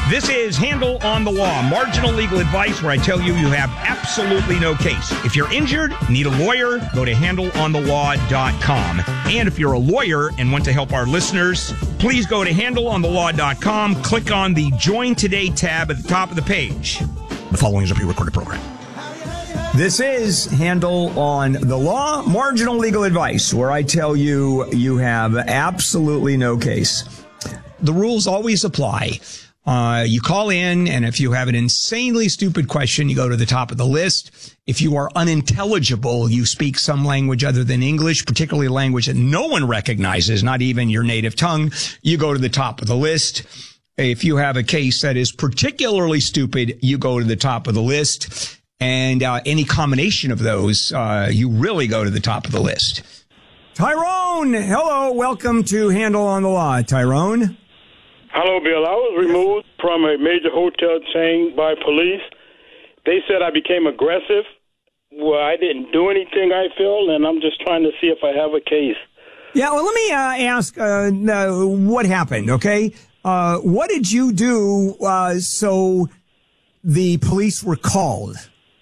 This is Handle on the Law, marginal legal advice where I tell you you have absolutely no case. If you're injured, need a lawyer, go to handleonthelaw.com. And if you're a lawyer and want to help our listeners, please go to handleonthelaw.com, click on the Join Today tab at the top of the page. The following is a pre-recorded program. This is Handle on the Law, marginal legal advice where I tell you you have absolutely no case. The rules always apply. You call in, and if you have an insanely stupid question, you go to the top of the list. If you are unintelligible, you speak some language other than English, particularly a language that no one recognizes, not even your native tongue, you go to the top of the list. If you have a case that is particularly stupid, you go to the top of the list. And any combination of those, you really go to the top of the list. Tyrone, hello, welcome to Handle on the Law. Tyrone. Hello, Bill. I was removed from a major hotel chain by police. They said I became aggressive. Well, I didn't do anything, I feel, and I'm just trying to see if I have a case. Yeah, well, let me ask what happened, okay? What did you do so the police were called?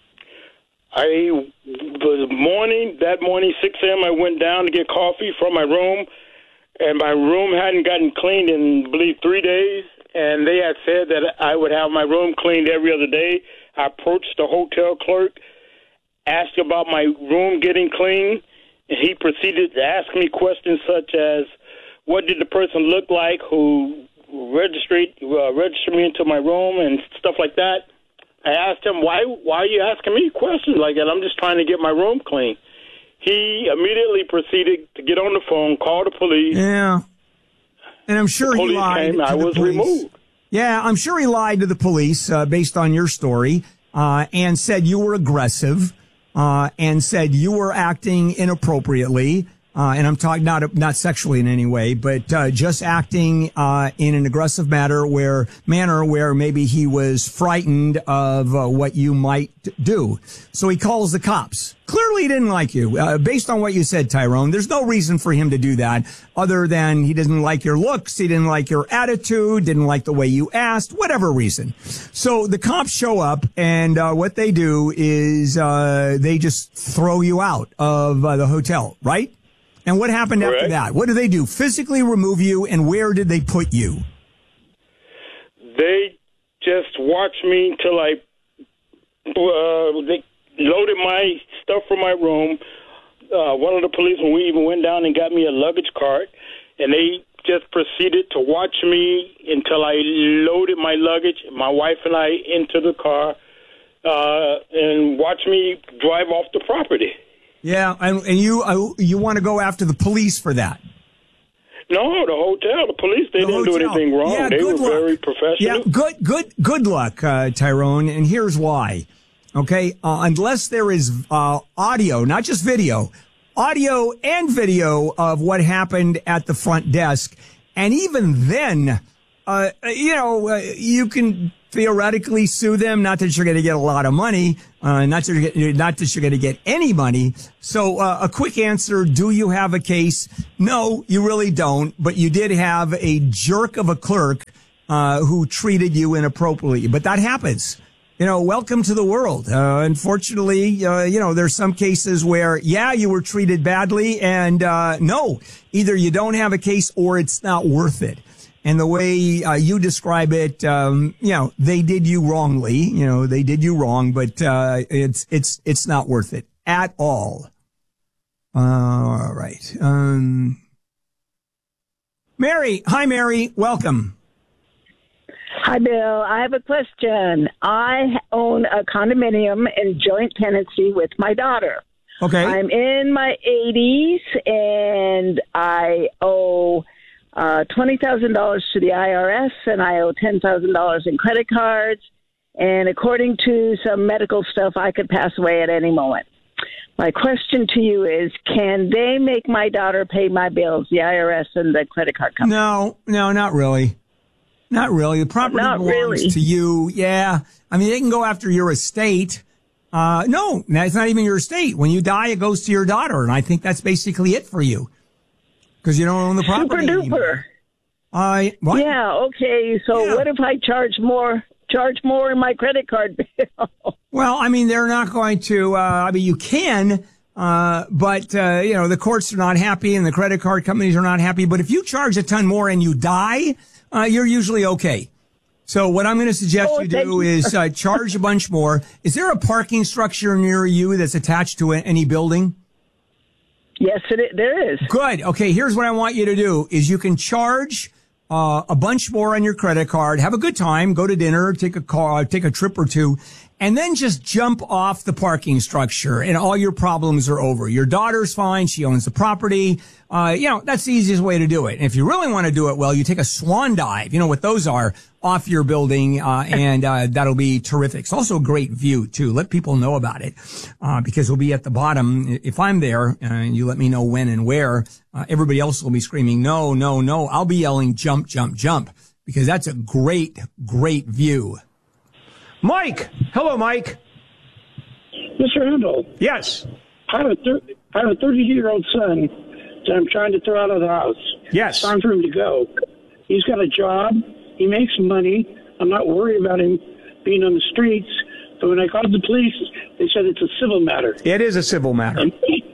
That morning, 6 a.m., I went down to get coffee from my room. And my room hadn't gotten cleaned in, I believe, 3 days. And they had said that I would have my room cleaned every other day. I approached the hotel clerk, asked about my room getting clean, and he proceeded to ask me questions such as, what did the person look like who registered me into my room and stuff like that. I asked him, why are you asking me questions like that? I'm just trying to get my room clean. He immediately proceeded to get on the phone, call the police. Yeah. And I'm sure he lied to the police. I was removed. Yeah, I'm sure he lied to the police based on your story and said you were aggressive and said you were acting inappropriately. And I'm talking not sexually in any way, but just acting in an aggressive manner where maybe he was frightened of what you might do. So he calls the cops. Clearly he didn't like you. Based on what you said, Tyrone, there's no reason for him to do that other than he didn't like your looks, he didn't like your attitude, didn't like the way you asked, whatever reason. So the cops show up, and what they do is they just throw you out of the hotel, right? And what happened after that? What do they do? Physically remove you, and where did they put you? They just watched me till they loaded my stuff from my room. One of the policemen, we even went down and got me a luggage cart, and they just proceeded to watch me until I loaded my luggage, my wife and I, into the car, and watch me drive off the property. Yeah, and you want to go after the police for that? No, the hotel, the police, they didn't do anything wrong. Yeah, they were very professional. Yeah, good luck, Tyrone, and here's why. Okay, unless there is audio, not just video, audio and video of what happened at the front desk, and even then, you can theoretically sue them. Not that you're going to get a lot of money, not that you're going to get any money. So a quick answer: do you have a case? No, you really don't. But you did have a jerk of a clerk who treated you inappropriately. But that happens. Welcome to the world. Unfortunately, there's some cases where, you were treated badly, and no, either you don't have a case or it's not worth it. And the way you describe it, they did you wrongly. They did you wrong, but it's not worth it at all. All right. Mary, hi, Mary, welcome. Hi, Bill. I have a question. I own a condominium in joint tenancy with my daughter. Okay. I'm in my 80s, and I owe $20,000 to the IRS, and I owe $10,000 in credit cards. And according to some medical stuff, I could pass away at any moment. My question to you is, can they make my daughter pay my bills, the IRS and the credit card company? No, not really. Not really. The property belongs to you. Yeah. I mean, they can go after your estate. No, it's not even your estate. When you die, it goes to your daughter. And I think that's basically it for you. Because you don't own the property Super duper. anymore. What? Yeah, okay. So what if I charge more in my credit card bill? Well, I mean, they're not going to, you can, but the courts are not happy and the credit card companies are not happy. But if you charge a ton more and you die, you're usually okay. So what I'm going to suggest you do is charge a bunch more. Is there a parking structure near you that's attached to any building? Yes, there is. Good. Okay, here's what I want you to do is you can charge a bunch more on your credit card, have a good time, go to dinner, take a trip or two, and then just jump off the parking structure and all your problems are over. Your daughter's fine. She owns the property. That's the easiest way to do it. And if you really want to do it well, you take a swan dive, you know what those are, off your building, and that'll be terrific. It's also a great view too. Let people know about it, because we'll be at the bottom. If I'm there and you let me know when and where, everybody else will be screaming, no, no, no. I'll be yelling, jump, jump, jump, because that's a great, great view. Mike. Hello, Mike. Mr. Handel. Yes. I have a 32-year-old son that I'm trying to throw out of the house. Yes. It's time for him to go. He's got a job. He makes money. I'm not worried about him being on the streets. But when I called the police, they said it's a civil matter. It is a civil matter.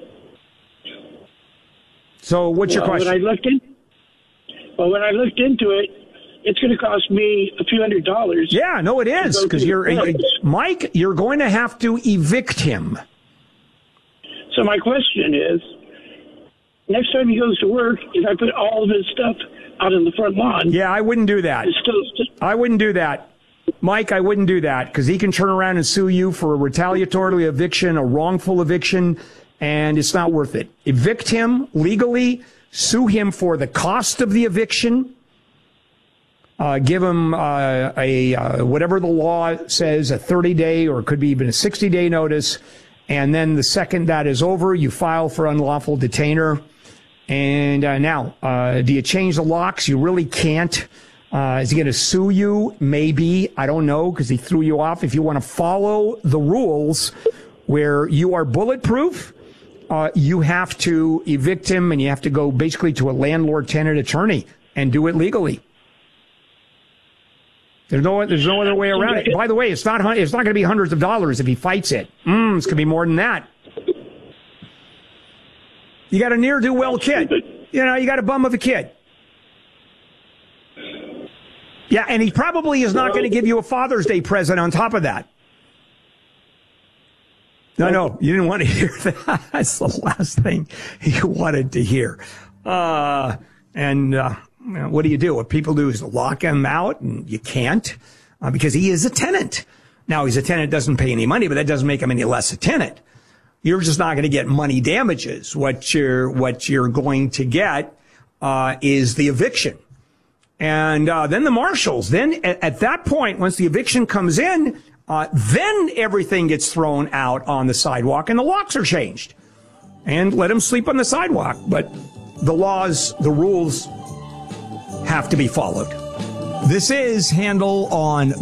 So what's your question? When I looked into it, it's going to cost me a few $100s. Yeah, no, it is, because Mike, you're going to have to evict him. So my question is, next time he goes to work, if I put all of his stuff out in the front lawn... Yeah, I wouldn't do that. I wouldn't do that. Mike, I wouldn't do that, because he can turn around and sue you for a retaliatory eviction, a wrongful eviction, and it's not worth it. Evict him legally, sue him for the cost of the eviction, give him whatever the law says, a 30-day or it could be even a 60-day notice, and then the second that is over, you file for unlawful detainer. And now, do you change the locks? You really can't. Is he going to sue you? Maybe. I don't know, because he threw you off. If you want to follow the rules where you are bulletproof, you have to evict him, and you have to go basically to a landlord-tenant attorney and do it legally. There's no other way around it. By the way, it's not going to be hundreds of dollars if he fights it. It's going to be more than that. You got a ne'er-do-well kid. You got a bum of a kid. Yeah, and he probably is not going to give you a Father's Day present on top of that. No, you didn't want to hear that. That's the last thing you wanted to hear. What do? What people do is lock him out, and you can't, because he is a tenant. Now, he's a tenant, doesn't pay any money, but that doesn't make him any less a tenant. You're just not going to get money damages. What you're going to get is the eviction. And then the marshals. Then at that point, once the eviction comes in, then everything gets thrown out on the sidewalk and the locks are changed. And let him sleep on the sidewalk. But the laws, the rules have to be followed. This is Handel on